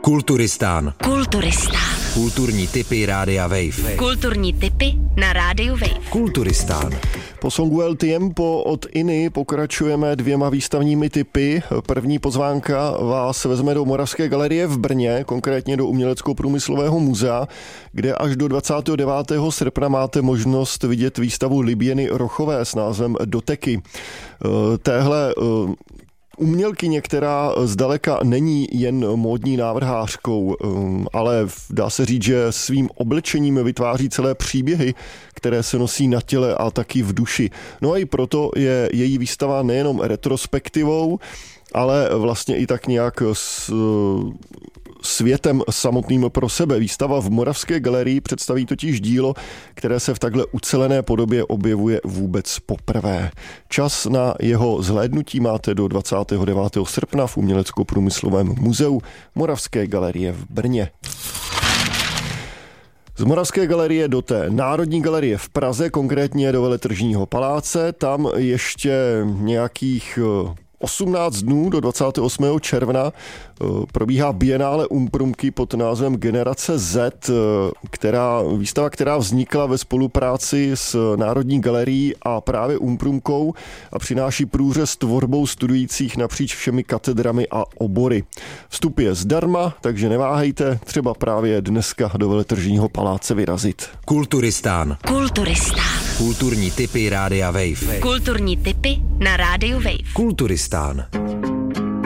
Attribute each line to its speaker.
Speaker 1: Kulturistán. Kulturní tipy Rádia Wave.
Speaker 2: Kulturní tipy na Rádiu Wave.
Speaker 1: Kulturistán.
Speaker 3: Po songu El Tiempo od Iny pokračujeme 2 výstavními tipy. První pozvánka vás vezme do Moravské galerie v Brně, konkrétně do Umělecko-průmyslového muzea, kde až do 29. srpna máte možnost vidět výstavu Liběny Rochové s názvem Doteky. Téhle umělkyně, která zdaleka není jen módní návrhářkou, ale dá se říct, že svým oblečením vytváří celé příběhy, které se nosí na těle a taky v duši. No a i proto je její výstava nejenom retrospektivou, ale vlastně i tak nějak světem samotným pro sebe. Výstava v Moravské galerii představí totiž dílo, které se v takhle ucelené podobě objevuje vůbec poprvé. Čas na jeho zhlédnutí máte do 29. srpna v Umělecko-průmyslovém muzeu Moravské galerie v Brně. Z Moravské galerie do té Národní galerie v Praze, konkrétně do Veletržního paláce, tam ještě nějakých 18 dnů do 28. června probíhá Bienále Umprumky pod názvem Generace Z, výstava, která vznikla ve spolupráci s Národní galerií a právě Umprumkou a přináší průřez tvorbou studujících napříč všemi katedrami a obory. Vstup je zdarma, takže neváhejte třeba právě dneska do Veletržního paláce vyrazit.
Speaker 1: Kulturistán. Kulturní tipy Rádia Wave.
Speaker 2: Kulturní tipy na Rádiu Wave.
Speaker 1: Kulturistán.